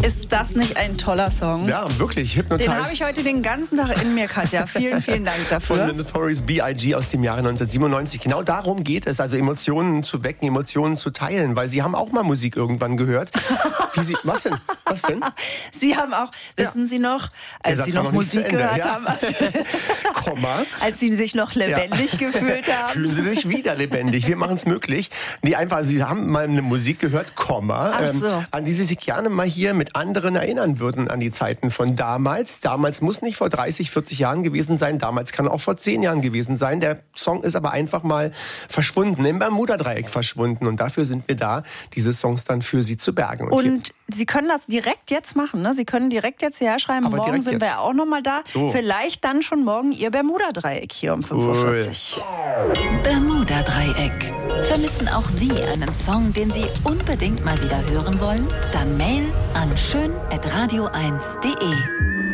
Ist das nicht ein toller Song? Ja, wirklich. Hypnotize. Den habe ich heute den ganzen Tag in mir, Katja. Vielen, vielen Dank dafür. Von The Notorious B.I.G. aus dem Jahre 1997. Genau darum geht es, also Emotionen zu wecken, Emotionen zu teilen, weil Sie haben auch mal Musik irgendwann gehört. Was denn? Was denn? Sie haben auch, wissen Sie noch, als Sie noch Musik gehört haben, Komma. als Sie sich noch lebendig gefühlt haben. Fühlen Sie sich wieder lebendig. Wir machen es möglich. Nee, einfach, Sie haben mal eine Musik gehört, Komma, Ach so. an die Sie sich gerne mal hier mit anderen erinnern würden, an die Zeiten von damals. Damals muss nicht vor 30, 40 Jahren gewesen sein. Damals kann auch vor 10 Jahren gewesen sein. Der Song ist aber einfach mal verschwunden, im Bermuda-Dreieck verschwunden. Und dafür sind wir da, diese Songs dann für Sie zu bergen. Und Sie können das direkt jetzt machen, ne? Sie können direkt jetzt hierher schreiben. Aber morgen sind wir ja auch noch mal da. So. Vielleicht dann schon morgen Ihr Bermuda-Dreieck hier um 5:40 Uhr. Bermuda-Dreieck. Vermissen auch Sie einen Song, den Sie unbedingt mal wieder hören wollen? Dann Mail an schön@radio1.de.